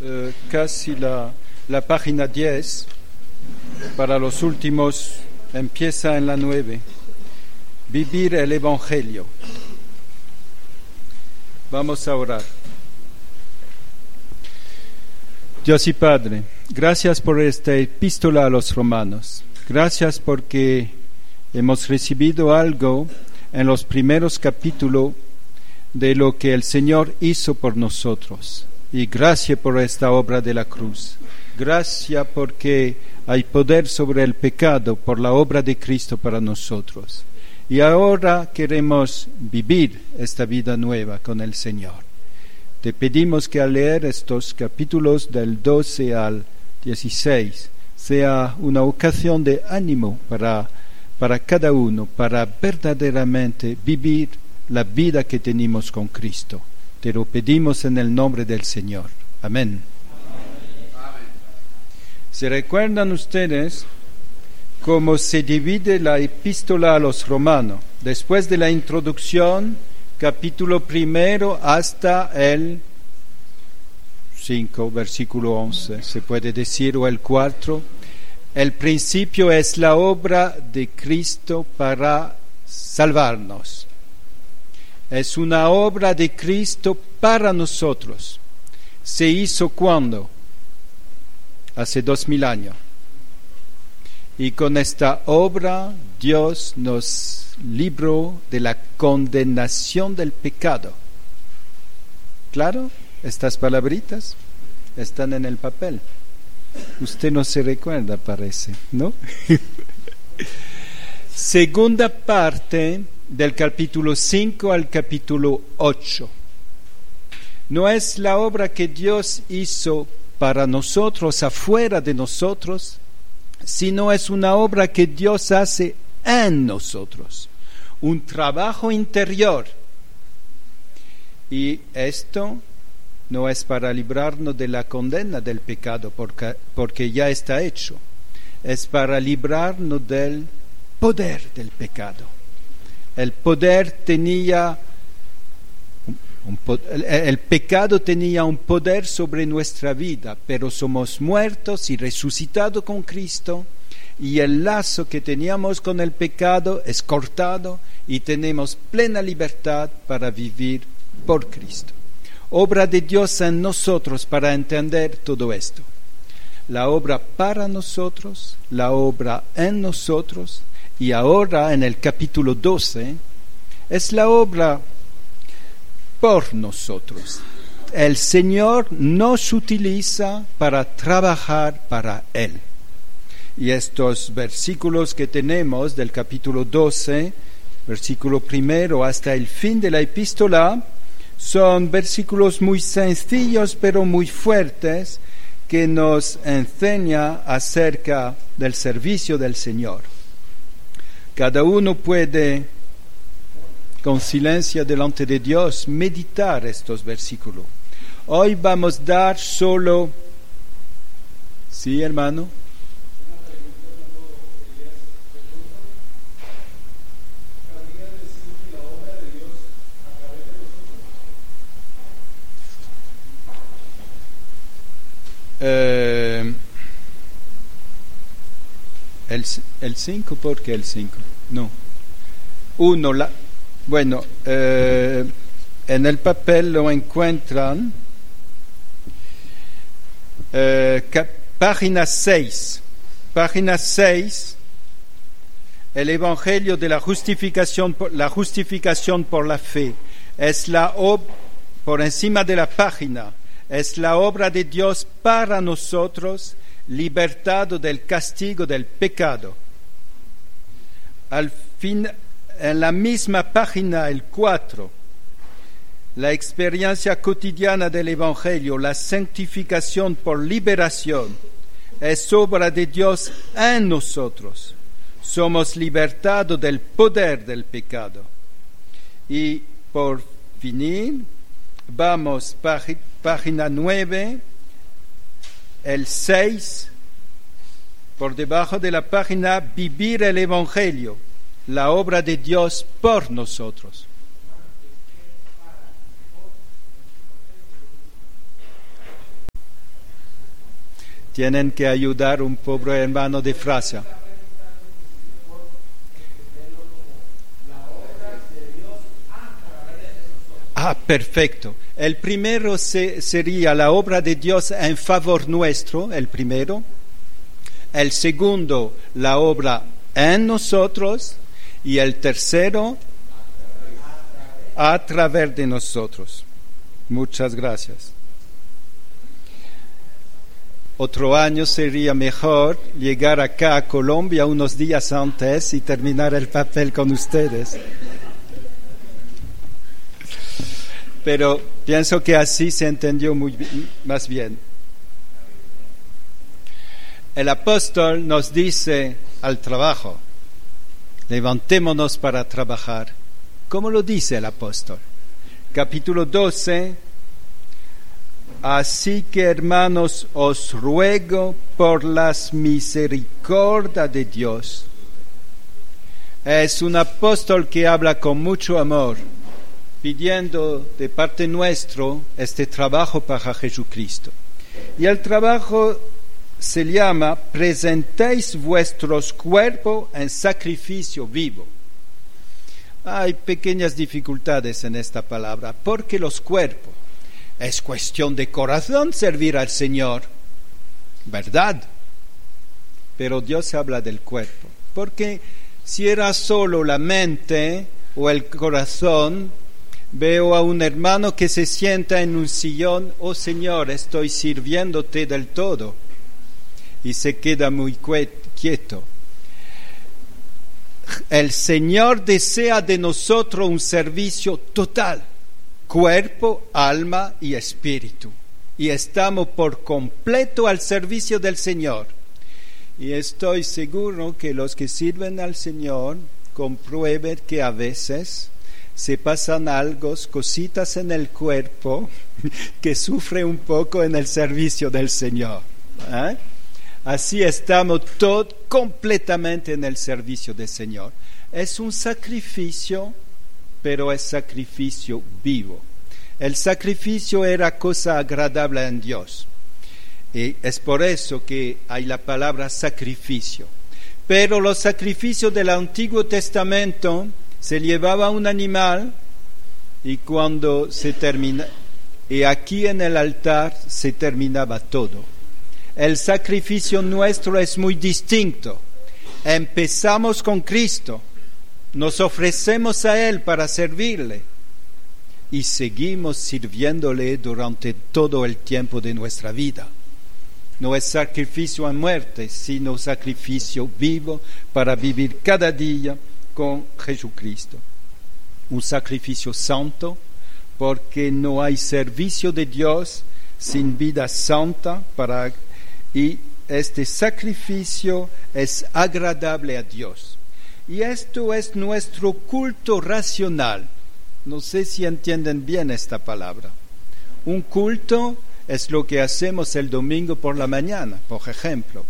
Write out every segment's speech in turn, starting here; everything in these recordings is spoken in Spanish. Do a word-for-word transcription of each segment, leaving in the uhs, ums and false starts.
eh, casi la, la página diez, para los últimos, empieza en la nueve. Vivir el Evangelio. Vamos a orar. Dios y Padre, gracias por esta epístola a los romanos. Gracias porque hemos recibido algo en los primeros capítulos de lo que el Señor hizo por nosotros. Y gracias por esta obra de la cruz. Gracias porque hay poder sobre el pecado por la obra de Cristo para nosotros. Y ahora queremos vivir esta vida nueva con el Señor. Te pedimos que al leer estos capítulos del doce al dieciséis sea una ocasión de ánimo para, para cada uno, para verdaderamente vivir la vida que tenemos con Cristo. Te lo pedimos en el nombre del Señor. Amén. Amén. ¿Se recuerdan ustedes cómo se divide la epístola a los romanos? Después de la introducción, capítulo primero hasta el cinco, versículo once, se puede decir, o el cuatro. El principio es la obra de Cristo para salvarnos. Es una obra de Cristo para nosotros. ¿Se hizo cuándo? Hace dos mil años. Y con esta obra Dios nos libró de la condenación del pecado. ¿Claro? Estas palabritas están en el papel. Usted no se recuerda, parece, ¿no? Segunda parte del capítulo cinco al capítulo ocho. No es la obra que Dios hizo para nosotros, afuera de nosotros, sino es una obra que Dios hace en nosotros, un trabajo interior. Y esto no es para librarnos de la condena del pecado, porque, porque ya está hecho. Es para librarnos del poder del pecado. El poder tenía, un, un, el, el pecado tenía un poder sobre nuestra vida, pero somos muertos y resucitados con Cristo, y el lazo que teníamos con el pecado es cortado y tenemos plena libertad para vivir por Cristo. Obra de Dios en nosotros para entender todo esto. La obra para nosotros, la obra en nosotros, y ahora en el capítulo doce es la obra por nosotros. El Señor nos utiliza para trabajar para Él. Y estos versículos que tenemos del capítulo doce, versículo primero hasta el fin de la epístola, son versículos muy sencillos pero muy fuertes que nos enseñan acerca del servicio del Señor. Cada uno puede, con silencio delante de Dios, meditar estos versículos. Hoy vamos a dar solo... ¿Sí, hermano? Eh, el, el cinco, ¿por qué el cinco? No. Uno, la, bueno, eh, en el papel lo encuentran, eh, cap, página seis, página seis, el Evangelio de la justificación, la justificación por la fe, es la obra, por encima de la página, es la obra de Dios para nosotros, libertado del castigo del pecado. Al fin, en la misma página, el cuatro, la experiencia cotidiana del Evangelio, la santificación por liberación, es obra de Dios en nosotros. Somos libertados del poder del pecado. Y por finir, vamos, página Página nueve, el seis, por debajo de la página, vivir el Evangelio, la obra de Dios por nosotros. Tienen que ayudar a un pobre hermano de Francia. Ah, perfecto. El primero se, sería la obra de Dios en favor nuestro, el primero. El segundo, la obra en nosotros. Y el tercero, a través de nosotros. Muchas gracias. Otro año sería mejor llegar acá a Colombia unos días antes y terminar el papel con ustedes. Pero pienso que así se entendió muy bien, más bien. El apóstol nos dice al trabajo, levantémonos para trabajar. ¿Cómo lo dice el apóstol? Capítulo doce. Así que, hermanos, os ruego por las misericordias de Dios. Es un apóstol que habla con mucho amor, pidiendo de parte nuestro este trabajo para Jesucristo. Y el trabajo se llama: presentéis vuestros cuerpos en sacrificio vivo. Hay pequeñas dificultades en esta palabra, porque los cuerpos es cuestión de corazón servir al Señor, ¿verdad? Pero Dios habla del cuerpo, porque si era solo la mente o el corazón, veo a un hermano que se sienta en un sillón, oh Señor, estoy sirviéndote del todo, y se queda muy quieto. El Señor desea de nosotros un servicio total, cuerpo, alma y espíritu, y estamos por completo al servicio del Señor. Y estoy seguro que los que sirven al Señor comprueben que a veces se pasan algo, cositas en el cuerpo que sufre un poco en el servicio del Señor. ¿Eh? Así estamos todos completamente en el servicio del Señor. Es un sacrificio, pero es sacrificio vivo. El sacrificio era cosa agradable en Dios. Y es por eso que hay la palabra sacrificio. Pero los sacrificios del Antiguo Testamento se llevaba un animal y cuando se termina, y aquí en el altar se terminaba todo. El sacrificio nuestro es muy distinto. Empezamos con Cristo, nos ofrecemos a Él para servirle y seguimos sirviéndole durante todo el tiempo de nuestra vida. No es sacrificio a muerte, sino sacrificio vivo para vivir cada día con Jesucristo. Un sacrificio santo, porque no hay servicio de Dios sin vida santa, para, y este sacrificio es agradable a Dios. Y esto es nuestro culto racional. No sé si entienden bien esta palabra. Un culto es lo que hacemos el domingo por la mañana, por ejemplo.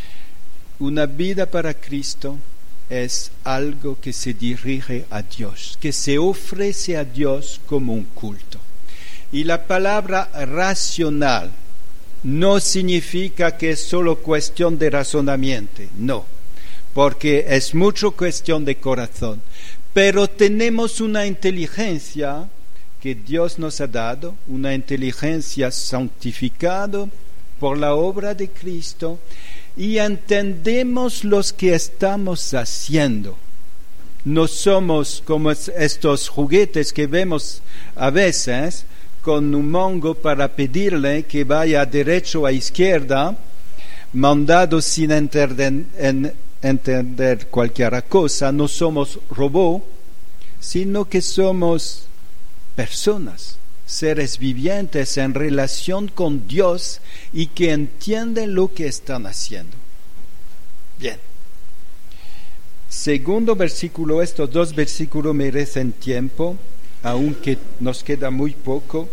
Una vida para Cristo es algo que se dirige a Dios, que se ofrece a Dios como un culto. Y la palabra racional no significa que es solo cuestión de razonamiento, no, porque es mucho cuestión de corazón. Pero tenemos una inteligencia que Dios nos ha dado, una inteligencia santificada por la obra de Cristo, y entendemos lo que estamos haciendo. No somos como estos juguetes que vemos a veces con un mongo para pedirle que vaya derecho a izquierda, mandado sin entender, en, entender cualquier cosa. No somos robots, sino que somos personas, seres vivientes en relación con Dios y que entienden lo que están haciendo. Bien. Segundo versículo, estos dos versículos merecen tiempo, aunque nos queda muy poco.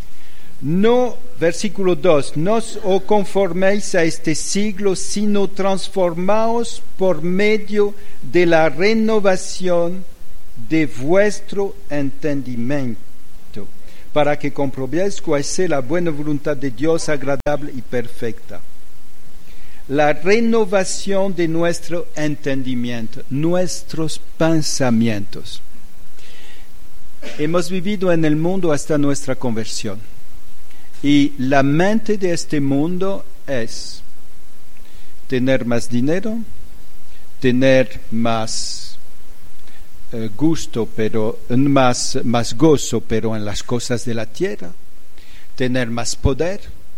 No, versículo dos, no os conforméis a este siglo, sino transformaos por medio de la renovación de vuestro entendimiento, para que comprobéis cuál sea la buena voluntad de Dios, agradable y perfecta. la renovación de nuestro entendimiento, nuestros pensamientos. Hemos vivido en el mundo hasta nuestra conversión y la mente de este mundo es tener más dinero, tener más eh, gusto, pero más, más gozo, pero en las cosas de la tierra, tener más poder.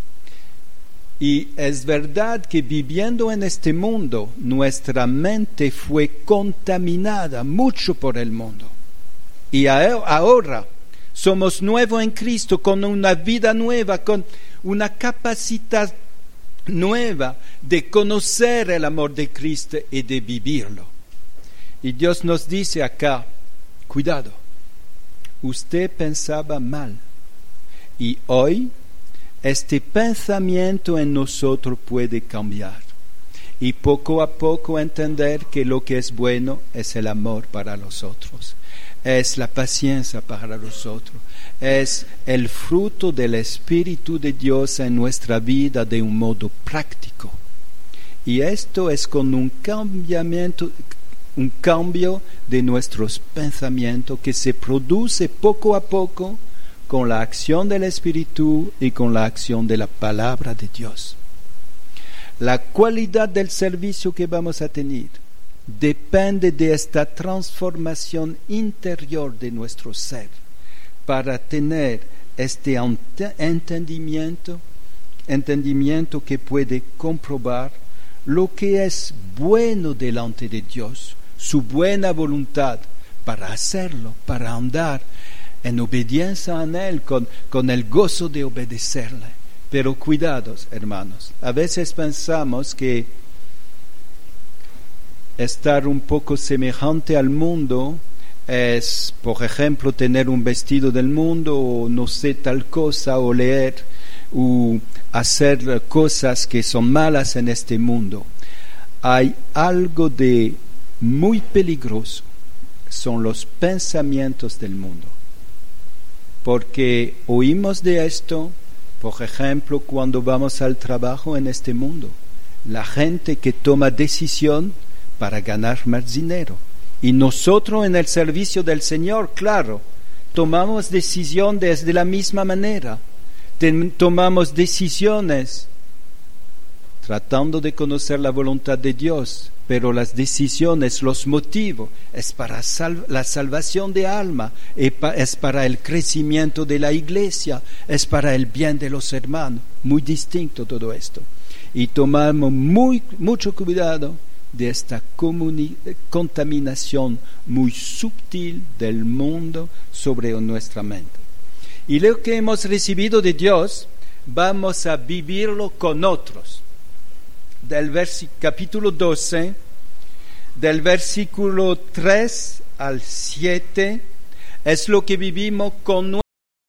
Y es verdad que viviendo en este mundo, nuestra mente fue contaminada mucho por el mundo. Y ahora somos nuevos en Cristo, con una vida nueva, con una capacidad nueva de conocer el amor de Cristo y de vivirlo. Y Dios nos dice acá, cuidado, usted pensaba mal y hoy este pensamiento en nosotros puede cambiar y poco a poco entender que lo que es bueno es el amor para los otros, es la paciencia para los otros, es el fruto del Espíritu de Dios en nuestra vida de un modo práctico. Y esto es con un cambiamiento, un cambio de nuestros pensamientos que se produce poco a poco con la acción del Espíritu y con la acción de la palabra de Dios. La cualidad del servicio que vamos a tener depende de esta transformación interior de nuestro ser para tener este entendimiento, entendimiento que puede comprobar lo que es bueno delante de Dios, su buena voluntad para hacerlo, para andar en obediencia a Él, con, con el gozo de obedecerle. Pero cuidados, hermanos, a veces pensamos que estar un poco semejante al mundo es, por ejemplo, tener un vestido del mundo, o no sé tal cosa, o leer, o hacer cosas que son malas en este mundo. Hay algo de muy peligroso, son los pensamientos del mundo. Porque oímos de esto, por ejemplo, cuando vamos al trabajo en este mundo. La gente que toma decisión para ganar más dinero. Y nosotros en el servicio del Señor, claro, tomamos decisión desde la misma manera. Tomamos decisiones tratando de conocer la voluntad de Dios, pero las decisiones, los motivos, es para sal- la salvación de alma, es para el crecimiento de la iglesia, es para el bien de los hermanos. Muy distinto todo esto. Y tomamos muy, mucho cuidado de esta comuni- contaminación muy sutil del mundo sobre nuestra mente. Y lo que hemos recibido de Dios, vamos a vivirlo con otros. Del vers- capítulo doce, del versículo tres al siete, es lo que vivimos con